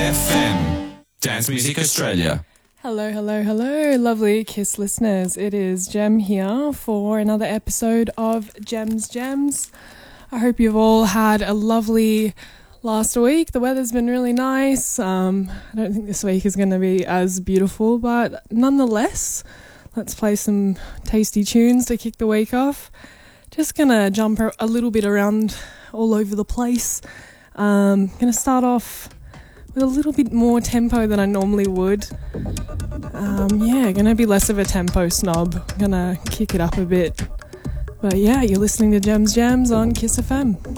FM, Dance Music Australia. Hello, hello, hello, lovely KISS listeners. It is Gem here for another episode of Gems. I hope you've all had a lovely last week. The weather's been really nice. I don't think this week is going to be as beautiful, but nonetheless, let's play some tasty tunes to kick the week off. Just going to jump a little bit around all over the place. Going to start off with a little bit more tempo than I normally would. Going to be less of a tempo snob. Going to kick it up a bit. But yeah, you're listening to Gems on KISS FM.